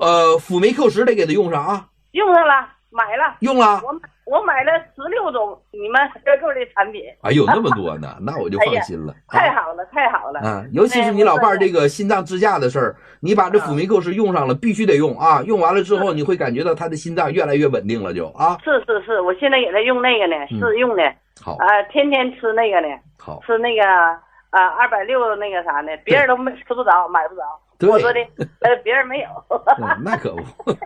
辅酶 Q10得给它用上啊。 用上了，买了， 用了。 我买了16种你们折扣的产品。 哎呦，那么多呢，那我就放心了。 太好了，太好了。 啊，尤其是你老伴儿这个心脏支架的事儿，你把这辅酶 Q10用上了，必须得用啊！用完了之后，你会感觉到他的心脏越来越稳定了，就啊。 是，我现在也在用那个呢，试用的。 好。 天天吃那个呢。 好。 吃那个260那个啥呢？别人都吃不着，买不着。我说的，别人没有。 那可不。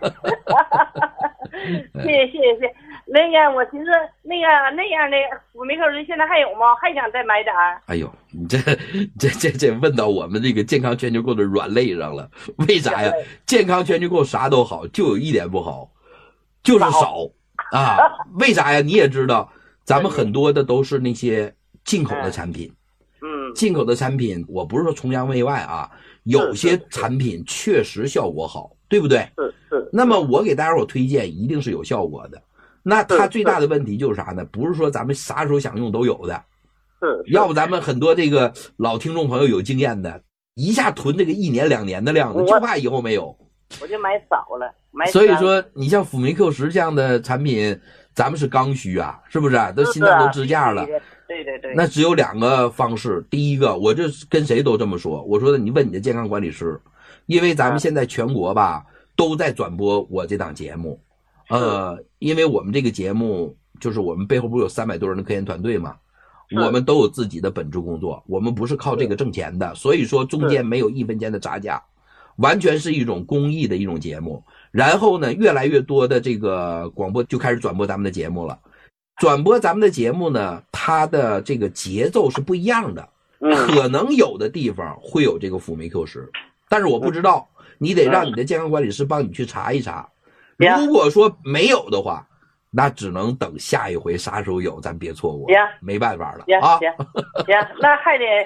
谢谢。那个，我寻思那样的辅酶 Q10现在还有吗？还想再买点儿。 哎呦，你这问到我们这个健康全球购的软肋上了。为啥呀？健康全球购啥都好，就有一点不好，就是少啊。为啥呀？你也知道，咱们很多的都是那些进口的产品。进口的产品，我不是说崇洋媚外啊，有些产品确实效果好，对不对？ 是。 那么我给大家伙推荐，一定是有效果的。那它最大的问题就是啥呢？不是说咱们啥时候想用都有的。要不咱们很多这个老听众朋友有经验的，一下囤这个1年2年的量的，就怕以后没有。 我就买少了。 所以说，你像辅酶 Q10这样的产品，咱们是刚需啊，是不是？都心脏都支架了。 对。 那只有2个方式。第一个，我这跟谁都这么说，我说你问你的健康管理师，因为咱们现在全国吧都在转播我这档节目。因为我们这个节目就是我们背后不是有300多人的科研团队嘛，我们都有自己的本职工作，我们不是靠这个挣钱的，所以说中间没有1分钱的差价，完全是一种公益的一种节目。然后呢，越来越多的这个广播就开始转播咱们的节目了。转播咱们的节目呢，它的这个节奏是不一样的，可能有的地方会有这个辅酶 Q10，但是我不知道，你得让你的健康管理师帮你去查一查。如果说没有的话，那只能等下一回啥时候有，咱别错过，没办法了啊。 行，那还得